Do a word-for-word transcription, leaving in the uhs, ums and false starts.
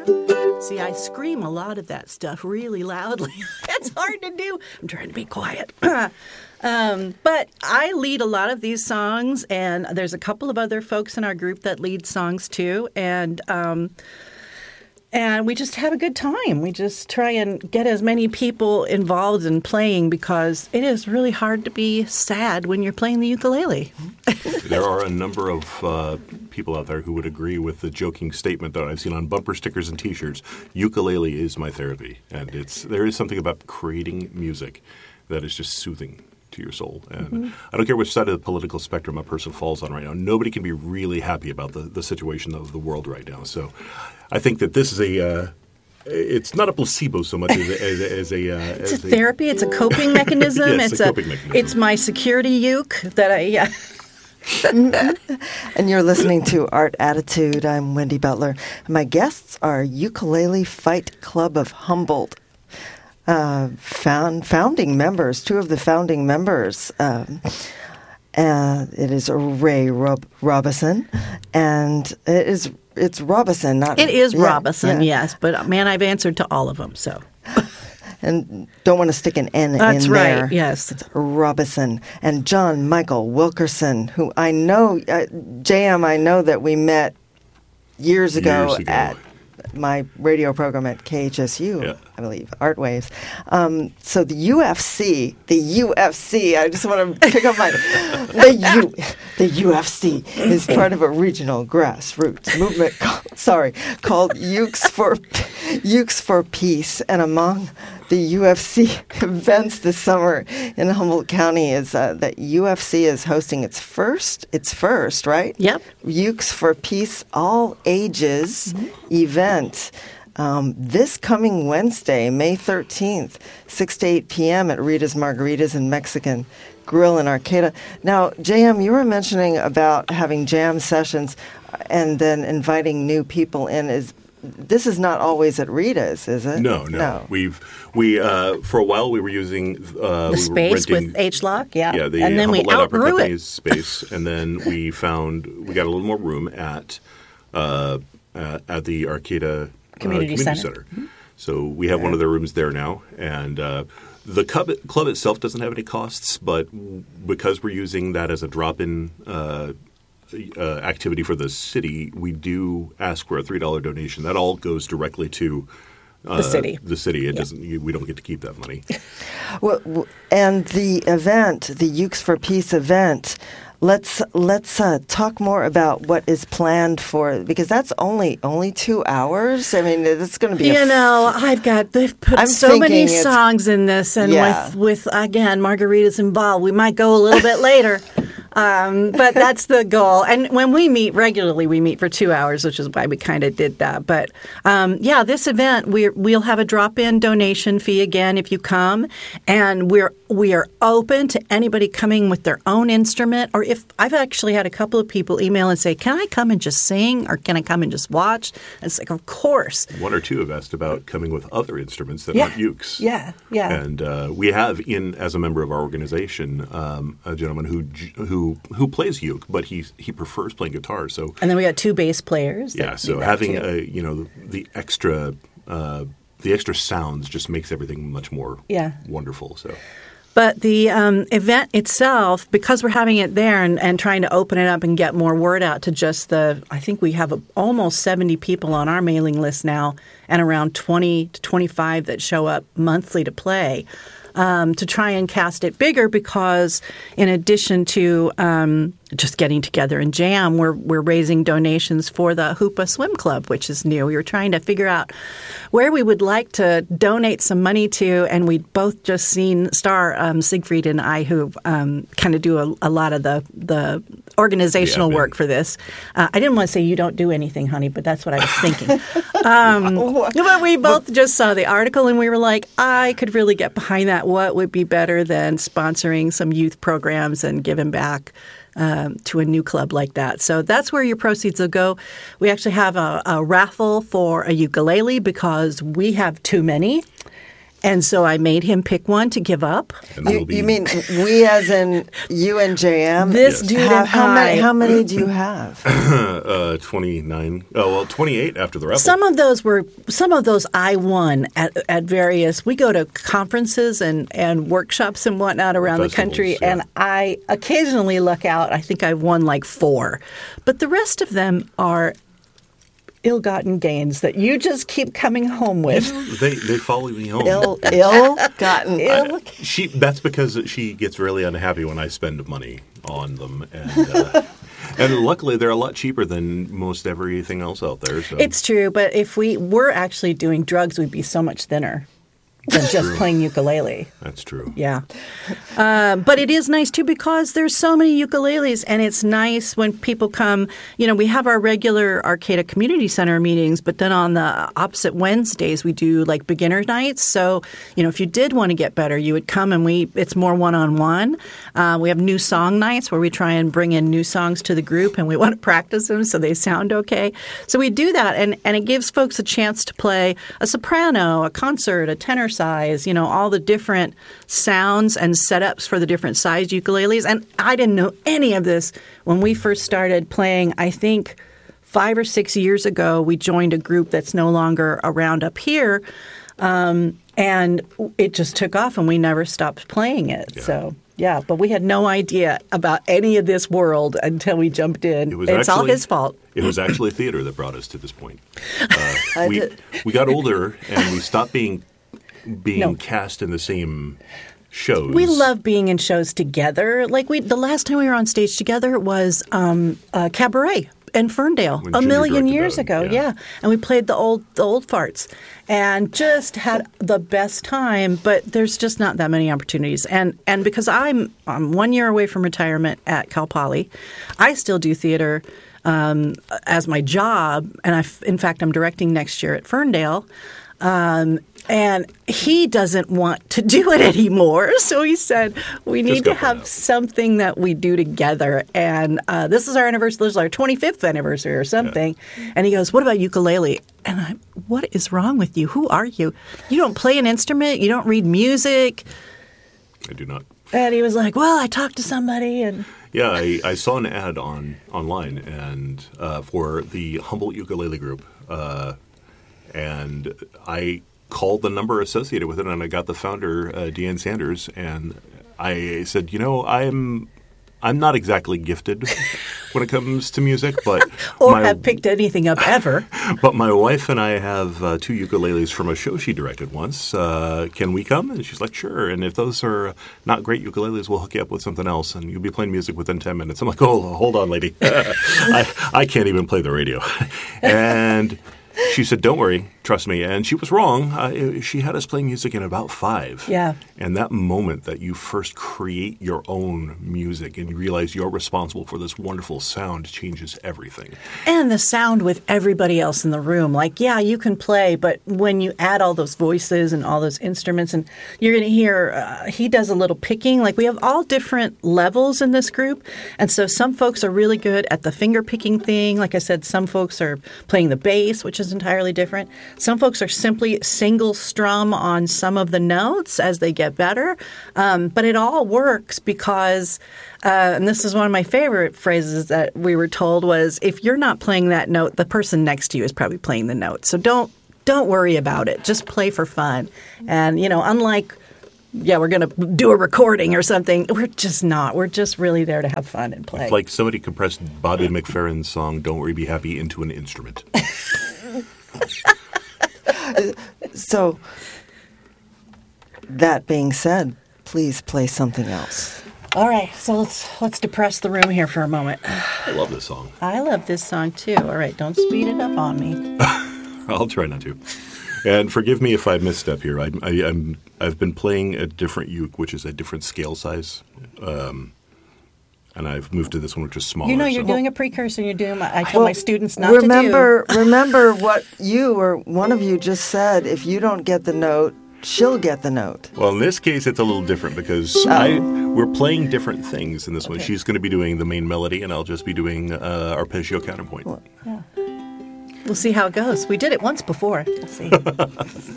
See, I scream a lot of that stuff really loudly. It's hard to do. I'm trying to be quiet. um, but I lead a lot of these songs, and there's a couple of other folks in our group that lead songs too. And um, and we just have a good time. We just try and get as many people involved in playing because it is really hard to be sad when you're playing the ukulele. There are a number of uh, people out there who would agree with the joking statement that I've seen on bumper stickers and T-shirts. Ukulele is my therapy, and it's there is something about creating music that is just soothing to your soul. And mm-hmm. I don't care which side of the political spectrum a person falls on right now. Nobody can be really happy about the, the situation of the world right now. So I think that this is a uh, it's not a placebo so much as a, as a, as a uh, it's as a therapy. A, it's a coping mechanism. yes, it's a a, coping mechanism. It's my security uke that I yeah. And you're listening to Art Attitude. I'm Wendy Butler. My guests are Ukulele Fight Club of Humboldt. Uh, found, founding members, two of the founding members. Um, uh, it is Ray Rob- Robison, and it is it's Robison, not it is yeah, Robison, yeah. yes. But man, I've answered to all of them, so. And don't want to stick an N That's in right, there. yes. It's Robison and John Michael Wilkerson, who I know, uh, J M, I know that we met years ago, Years ago. at my radio program at K H S U, yeah. I believe, Art Waves. Um, so the U F C, the U F C, I just want to pick up my, the, U, the U F C is part of a regional grassroots movement, called, sorry, called Ukes for, Ukes for Peace. And among the U F C events this summer in Humboldt County is uh, that U F C is hosting its first, its first, right? Yep. Ukes for Peace all ages mm-hmm. event um, this coming Wednesday, May thirteenth, six to eight p.m. at Rita's Margaritas and Mexican Grill in Arcata. Now, J M, you were mentioning about having jam sessions and then inviting new people in. Is This is not always at Rita's, is it? No, no. no. We've we uh, for a while we were using uh, the we space were renting, with H-Lock, yeah, yeah, the and then we Humboldt Light Opera outgrew Company's it. space, and then we found we got a little more room at uh, at, at the Arcata Community, uh, Community Center. Center. Mm-hmm. So we have one of their rooms there now, and uh, the club, club itself doesn't have any costs, but because we're using that as a drop-in Uh, Uh, activity for the city, we do ask for a three dollar donation. That all goes directly to uh, the city. The city. It yeah. doesn't. We don't get to keep that money. Well, and the event, the Ukes for Peace event. Let's let's uh, talk more about what is planned for, because that's only only two hours. I mean, it's going to be. You a f- know, I've got they've put I'm so many thinking it's- songs in this, and Yeah. with with again margaritas involved, we might go a little bit later. Um, but that's the goal. And when we meet regularly, we meet for two hours, which is why we kind of did that. But um, yeah, this event, we're, we'll have a drop-in donation fee again if you come. And we're we are open to anybody coming with their own instrument. Or if I've actually had a couple of people email and say, can I come and just sing? Or can I come and just watch? And it's like, of course. One or two have asked about coming with other instruments that Yeah. aren't ukes. Yeah, yeah. And uh, we have in as a member of our organization um, a gentleman who who who plays uke, but he he prefers playing guitar. So And then we got two bass players. that yeah, so do that having too. a you know the extra uh, the extra sounds just makes everything much more Yeah. wonderful. So. But the um, event itself, because we're having it there and, and trying to open it up and get more word out to just the, I think we have a, almost seventy people on our mailing list now and around twenty to twenty-five that show up monthly to play, um, to try and cast it bigger, because in addition to um, just getting together and jam, we're we're raising donations for the Hoopa Swim Club, which is new. We were trying to figure out where we would like to donate some money to, and we'd both just seen Star um, Siegfried and I, who um, kind of do a, a lot of the the organizational Yeah, work for this. Uh, I didn't want to say you don't do anything, honey, but that's what I was thinking. um, but we both just saw the article and we were like, I could really get behind that. What would be better than sponsoring some youth programs and giving back Um, to a new club like that. So that's where your proceeds will go. We actually have a, a raffle for a ukulele because we have too many. And so I made him pick one to give up. And that You, will be you mean we as in you and J M? This Yes. dude how, and how I. many, how many do you have? uh, twenty-nine. Oh, well, twenty-eight after the raffle. Some of those were some of those I won at at various. We go to conferences and, and workshops and whatnot around the Festivals, country, yeah. and I occasionally luck out. I think I've won like four, but the rest of them are ill-gotten gains that you just keep coming home with. They they follow me home. Ill, ill gotten. Ill- She that's because she gets really unhappy when I spend money on them, and uh, and luckily they're a lot cheaper than most everything else out there. So It's true, but if we were actually doing drugs, we'd be so much thinner than just True. playing ukulele. that's true. Yeah. Uh, but it is nice, too, because there's so many ukuleles, and it's nice when people come. You know, we have our regular Arcata Community Center meetings, but then on the opposite Wednesdays, we do, like, beginner nights. So, you know, if you did want to get better, you would come, and we it's more one-on-one. Uh, we have new song nights where we try and bring in new songs to the group, and we want to practice them so they sound okay. So we do that, and, and it gives folks a chance to play a soprano, a concert, a tenor size, you know, all the different sounds and setups for the different sized ukuleles. And I didn't know any of this when we first started playing. I think five or six years ago, we joined a group that's no longer around up here. Um, and it just took off and we never stopped playing it. Yeah. So, yeah, but we had no idea about any of this world until we jumped in. It was It's all actually- his fault. It was actually theater that brought us to this point. Uh, I we did- we got older and we stopped being being No. cast in the same shows. We love being in shows together. Like we, the last time we were on stage together was um, uh, Cabaret in Ferndale When a Jimmy million directed years that, ago. yeah. Yeah, and we played the old the old farts, and just had the best time. But there's just not that many opportunities. And and because I'm I'm one year away from retirement at Cal Poly, I still do theater um, as my job, and I in fact I'm directing next year at Ferndale. Um, and he doesn't want to do it anymore. So he said, we need go to for have now. something that we do together. And uh, this is our anniversary. This is our twenty-fifth anniversary or something. And he goes, what about ukulele? And I, what is wrong with you? Who are you? You don't play an instrument. You don't read music. I do not. And he was like, well, I talked to somebody. And Yeah, I, I saw an ad on online and uh, for the Humboldt Ukulele Group, uh, and I called the number associated with it, and I got the founder, uh, Deanne Sanders, and I said, you know, I'm I'm not exactly gifted when it comes to music, but or my, have picked anything up ever. but my wife and I have uh, two ukuleles from a show she directed once. Uh, can we come? And she's like, sure. And if those are not great ukuleles, we'll hook you up with something else, and you'll be playing music within ten minutes. I'm like, oh, hold on, lady. I, I can't even play the radio. And she said, don't worry, trust me. And she was wrong. Uh, she had us playing music in about five. Yeah. And that moment that you first create your own music and you realize you're responsible for this wonderful sound changes everything. And the sound with everybody else in the room. Like, yeah, you can play, but when you add all those voices and all those instruments, and you're going to hear, uh, he does a little picking. Like, we have all different levels in this group. And so some folks are really good at the finger picking thing. Like I said, some folks are playing the bass, which is entirely different. Some folks are simply single strum on some of the notes as they get better. Um, but it all works because, uh, and this is one of my favorite phrases that we were told was, if you're not playing that note, the person next to you is probably playing the note. So don't don't worry about it. Just play for fun. And, you know, unlike, yeah, we're going to do a recording or something, we're just not. We're just really there to have fun and play. It's like somebody compressed Bobby McFerrin's song "Don't Worry, Be Happy" into an instrument. So, that being said, please play something else. All right, so let's let's depress the room here for a moment. I love this song. I love this song too. All right, don't speed it up on me. I'll try not to. And forgive me if I misstep here. I, I, I'm I've been playing a different uke, which is a different scale size, um, and I've moved to this one, which is smaller. You know, you're so- doing a precursor. You're doing. My, I tell my students not remember, to do. remember what you or one of you just said. If you don't get the note, she'll get the note. Well, in this case, it's a little different because I we're playing different things in this one. She's going to be doing the main melody, and I'll just be doing uh, arpeggio counterpoint. Yeah. We'll see how it goes. We did it once before. We'll see.